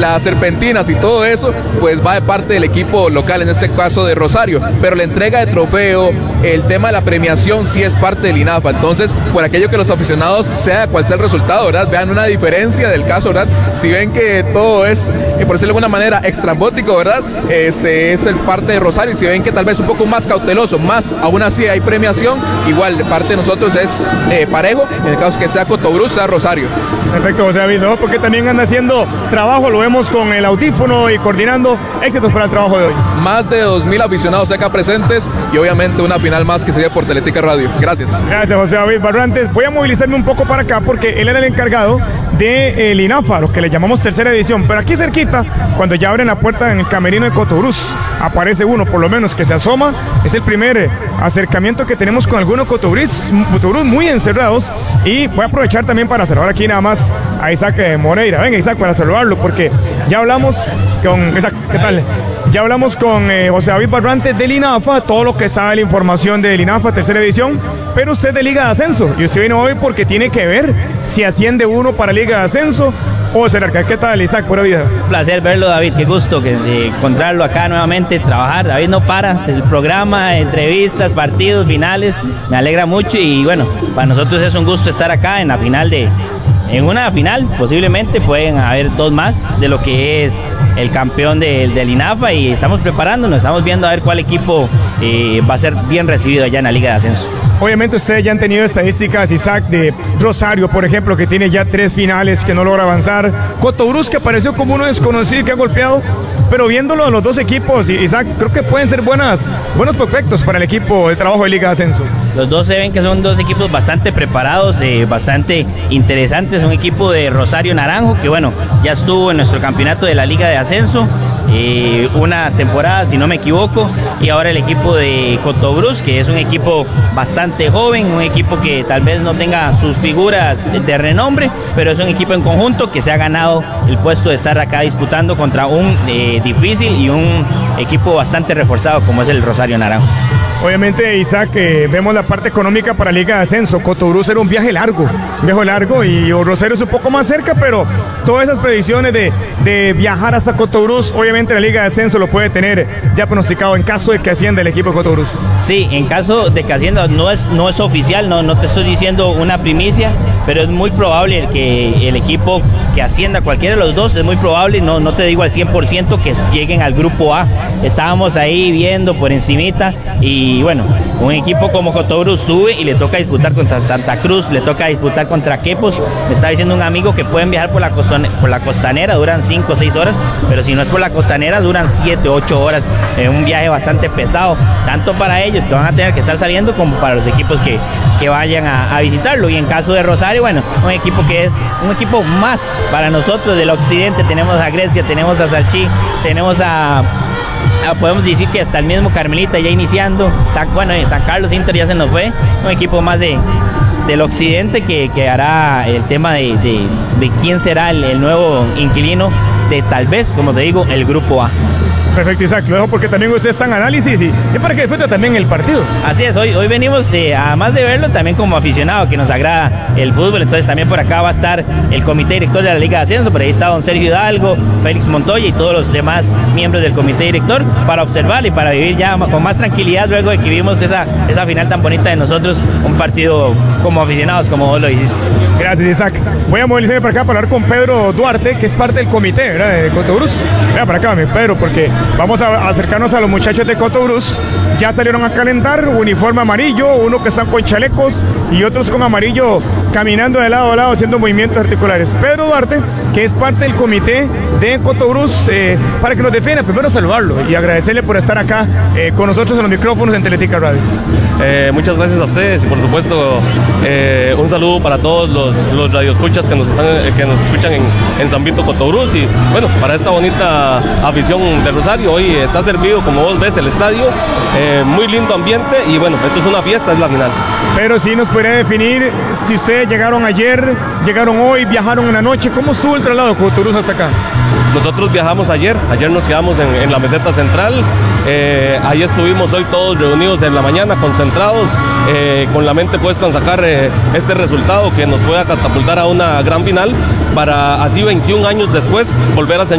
las serpentinas y todo eso, pues va de parte del equipo local, en este caso de Rosario, pero la entrega de trofeo, el tema de la premiación sí es parte del INAFA. Entonces, por aquello que los aficionados, sea cual sea el resultado, ¿verdad?, vean una diferencia del caso, ¿verdad? Si ven que todo es, por decirlo de alguna manera, extrambótico, ¿verdad?, es el parte de Rosario, y si ven que tal vez un poco más cauteloso, más aún así hay premiación, igual de parte de nosotros es parejo, en el caso que sea Cotobruz, sea Rosario. Perfecto, José David, ¿no? Porque también anda haciendo trabajo, lo vemos con el audífono y coordinando. Éxitos para el trabajo de hoy. Más de 2,000 aficionados acá presentes y obviamente una final más que se ve por Teletica Radio. Gracias. Gracias, José David Barrantes. Voy a movilizarme un poco para acá porque él era el encargado del INAFA, los que le llamamos tercera edición, pero aquí cerquita, cuando ya abren la puerta en el camerino de Cotobruz, aparece uno, por lo menos, que se asoma. Es el primer acercamiento que tenemos con algunos Cotobruz muy encerrados, y voy a aprovechar también para saludar aquí nada más a Isaac Moreira. Venga, Isaac, para saludarlo, porque ya hablamos con Isaac, ¿qué tal? Ya hablamos con José David Barrantes del INAFA, todo lo que sabe la información del INAFA, tercera edición, pero usted de Liga de Ascenso, y usted vino hoy porque tiene que ver si asciende uno para Liga de Ascenso o será que. ¿Qué tal, Isaac? Pura vida. Un placer verlo, David, qué gusto encontrarlo acá nuevamente, trabajar. David no para, el programa, entrevistas, partidos, finales, me alegra mucho, y bueno, para nosotros es un gusto estar acá en la final en una final, posiblemente pueden haber dos más de lo que es el campeón del INAFA, y estamos preparándonos, estamos viendo a ver cuál equipo va a ser bien recibido allá en la Liga de Ascenso. Obviamente ustedes ya han tenido estadísticas, Isaac, de Rosario, por ejemplo, que tiene ya 3 finales, que no logra avanzar. Cotobruz, que apareció como uno desconocido, que ha golpeado. Pero viéndolo a los dos equipos, Isaac, creo que pueden ser buenos prospectos para el equipo de trabajo de Liga de Ascenso. Los dos se ven que son dos equipos bastante preparados, bastante interesantes. Un equipo de Rosario Naranjo, que bueno, ya estuvo en nuestro campeonato de la Liga de Ascenso una temporada, si no me equivoco, y ahora el equipo de Cotobruz, que es un equipo bastante joven, un equipo que tal vez no tenga sus figuras de renombre, pero es un equipo en conjunto que se ha ganado el puesto de estar acá disputando contra un difícil y un equipo bastante reforzado como es el Rosario Naranjo. Obviamente, Isaac, vemos la parte económica para Liga de Ascenso. Cotobruz era un viaje largo, y Rosario es un poco más cerca, pero todas esas predicciones de viajar hasta Cotobruz, obviamente la Liga de Ascenso lo puede tener ya pronosticado en caso de que ascienda el equipo de Cotobruz. Sí, en caso de que ascienda, no es oficial, no te estoy diciendo una primicia, pero es muy probable que el equipo que ascienda, cualquiera de los dos, es muy probable, no te digo al 100% que lleguen al grupo A. Estábamos ahí viendo por encimita, y bueno, un equipo como Cotobruz sube y le toca disputar contra Santa Cruz, le toca disputar contra Quepos. Me está diciendo un amigo que pueden viajar por la costanera, duran 5 o 6 horas, pero si no es por la costanera duran 7 o 8 horas, un viaje bastante pesado, tanto para ellos que van a tener que estar saliendo como para los equipos que vayan a visitarlo. Y en caso de Rosario, bueno, un equipo que es un equipo más para nosotros del occidente. Tenemos a Grecia, tenemos a Salchí, tenemos podemos decir que hasta el mismo Carmelita ya iniciando. San Carlos Inter ya se nos fue, un equipo más del occidente que hará el tema de quién será el nuevo inquilino de, tal vez, como te digo, el grupo A. Perfecto, Isaac, lo dejo porque también usted está en análisis y para que disfrute también el partido. Así es, hoy venimos, además de verlo, también como aficionado, que nos agrada el fútbol. Entonces también por acá va a estar el comité director de la Liga de Ascenso, por ahí está don Sergio Hidalgo, Félix Montoya y todos los demás miembros del comité director, para observar y para vivir ya con más tranquilidad luego de que vimos esa final tan bonita de nosotros, un partido como aficionados, como vos lo dices. Gracias, Isaac. Voy a movilizarme para acá para hablar con Pedro Duarte, que es parte del comité, ¿verdad?, de Cotobruz. Venga para acá, mi Pedro, porque vamos a acercarnos a los muchachos de Cotobruz. Ya salieron a calentar, uniforme amarillo, uno que están con chalecos y otros con amarillo caminando de lado a lado haciendo movimientos articulares. Pedro Duarte, que es parte del comité de Cotobruz, para que nos defienda, primero saludarlo y agradecerle por estar acá con nosotros en los micrófonos en Teletica Radio. Muchas gracias a ustedes y por supuesto un saludo para todos los radioescuchas que nos escuchan en San Vito, Cotobruz, y bueno, para esta bonita afición de Rosario. Hoy está servido, como vos ves, el estadio, muy lindo ambiente, y bueno, esto es una fiesta, es la final. Pero sí nos podría definir si ustedes llegaron ayer, llegaron hoy, viajaron en la noche, ¿cómo estuvo el traslado de Cotobruz hasta acá? Nosotros viajamos ayer nos quedamos en la meseta central, ahí estuvimos hoy todos reunidos en la mañana, concentrados, con la mente puesta en sacar este resultado que nos pueda catapultar a una gran final, para así 21 años después volver a